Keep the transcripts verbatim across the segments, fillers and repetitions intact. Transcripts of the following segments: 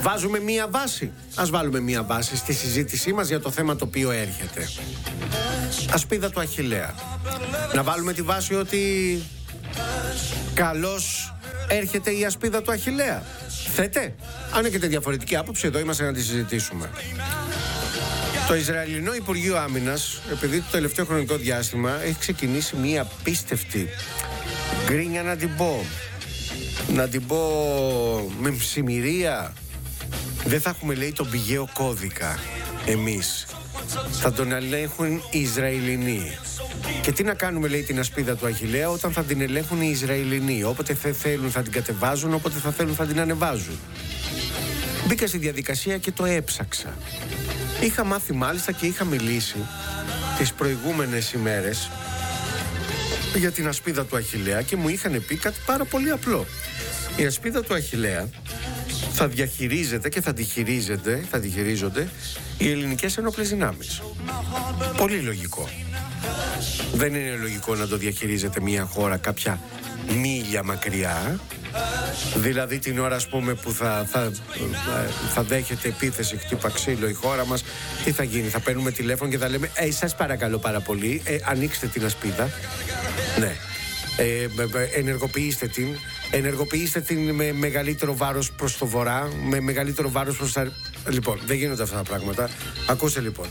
Βάζουμε μία βάση. Ας βάλουμε μία βάση στη συζήτησή μας για το θέμα το οποίο έρχεται. Ασπίδα του Αχιλλέα. Να βάλουμε τη βάση ότι καλώς έρχεται η ασπίδα του Αχιλλέα. Θέτε. Αν έχετε διαφορετική άποψη, εδώ είμαστε να τη συζητήσουμε. Το Ισραηλινό Υπουργείο Άμυνας, επειδή το τελευταίο χρονικό διάστημα έχει ξεκινήσει μία απίστευτη γκρίνια, να την πω, να την πω με ψημυρία. Δεν θα έχουμε, λέει, τον πηγαίο κώδικα εμείς. Θα τον ελέγχουν οι Ισραηλινοί. Και τι να κάνουμε, λέει, την ασπίδα του Αχιλλέα όταν θα την ελέγχουν οι Ισραηλινοί. Όποτε θα θέλουν θα την κατεβάζουν, όποτε θα θέλουν θα την ανεβάζουν. Μπήκα στη διαδικασία και το έψαξα. Είχα μάθει μάλιστα και είχα μιλήσει τις προηγούμενες ημέρες για την ασπίδα του Αχιλλέα και μου είχαν πει κάτι πάρα πολύ απλό. Η ασπίδα του Αχιλλέα θα διαχειρίζεται και θα τη χειρίζεται, θα τη χειρίζονται οι ελληνικές ενόπλες δυνάμεις. Πολύ λογικό. Δεν είναι λογικό να το διαχειρίζεται μια χώρα κάποια μίλια μακριά. Δηλαδή την ώρα, ας πούμε, που θα, θα, θα δέχεται επίθεση, χτύπα ξύλο η χώρα μας, τι θα γίνει? Θα παίρνουμε τηλέφωνο και θα λέμε «Ε, σας παρακαλώ πάρα πολύ, ε, ανοίξτε την ασπίδα». Ναι. Ε, ενεργοποιήστε την ενεργοποιήστε την με μεγαλύτερο βάρος προς το βορρά, με μεγαλύτερο βάρος προς τα... Λοιπόν, δεν γίνονται αυτά τα πράγματα. Ακούστε λοιπόν,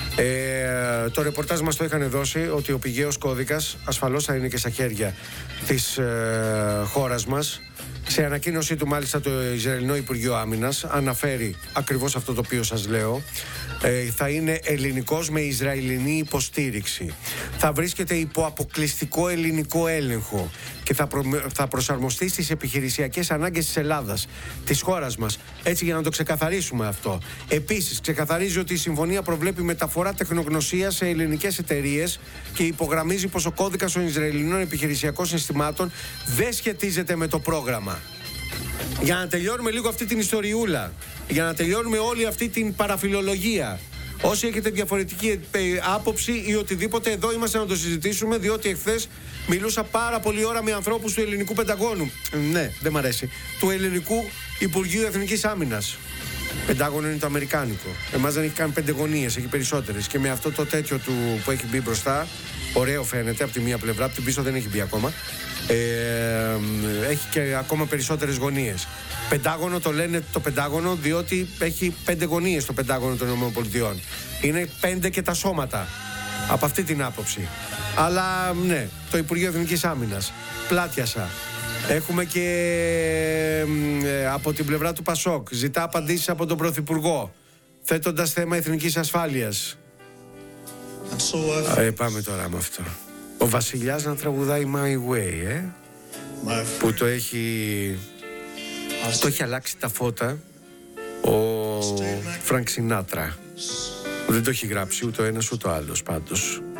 ε, το ρεπορτάζ μας το είχαν δώσει ότι ο πηγαίος κώδικας ασφαλώς θα είναι και στα χέρια της ε, χώρας μας. Σε ανακοίνωσή του μάλιστα το Ισραηλινό Υπουργείο Άμυνας αναφέρει ακριβώς αυτό το οποίο σας λέω. Ε, θα είναι ελληνικός με Ισραηλινή υποστήριξη. Θα βρίσκεται υπό αποκλειστικό ελληνικό έλεγχο και θα, προ, θα προσαρμοστεί στις επιχειρησιακές ανάγκες της Ελλάδας, της χώρας μας. Έτσι, για να το ξεκαθαρίσουμε αυτό. Επίσης, ξεκαθαρίζει ότι η συμφωνία προβλέπει μεταφορά τεχνογνωσίας σε ελληνικές εταιρείες και υπογραμμίζει πως ο κώδικας των Ισραηλινών επιχειρησιακών συστημάτων δεν σχετίζεται με το πρόγραμμα. Για να τελειώνουμε λίγο αυτή την ιστοριούλα, για να τελειώνουμε όλη αυτή την παραφιλολογία. Όσοι έχετε διαφορετική άποψη ή οτιδήποτε, εδώ είμαστε να το συζητήσουμε, διότι εχθές μιλούσα πάρα πολλή ώρα με ανθρώπους του ελληνικού Πενταγώνου. Ναι, δεν μ' αρέσει. Του ελληνικού Υπουργείου Εθνικής Άμυνας. Πεντάγωνο είναι το αμερικάνικο. Εμάς δεν έχει καν πέντε γωνίες, έχει περισσότερες. Και με αυτό το τέτοιο του που έχει μπει μπροστά, ωραίο φαίνεται από τη μία πλευρά, από την πίσω δεν έχει μπει ακόμα. Ε, έχει και ακόμα περισσότερες γωνίες. Πεντάγωνο το λένε το Πεντάγωνο διότι έχει πέντε γωνίες το Πεντάγωνο των ΗΠΑ. Είναι πέντε και τα σώματα. Από αυτή την άποψη. Αλλά ναι, το Υπουργείο Εθνικής Άμυνας. Πλάτιασα. Έχουμε και ε, από την πλευρά του Πασόκ. Ζητά απαντήσεις από τον Πρωθυπουργό, θέτοντας θέμα εθνικής ασφάλειας. So ε, πάμε τώρα με αυτό. Ο Βασιλιάς να τραγουδάει My Way, ε? My που το έχει το έχει αλλάξει τα φώτα ο Φρανκ Σινάτρα. Δεν το έχει γράψει ούτε ο ένας ούτε ο άλλος πάντως.